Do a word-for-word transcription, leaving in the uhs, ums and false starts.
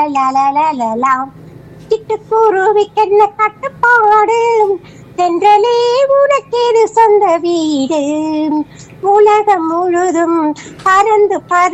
சிட்டுக்குருவிக்கென்ன கட்டுப்பாடு, தென்றலே உனக்கேது சொந்த வீடு, உலகம் முழுதும் பறந்து பற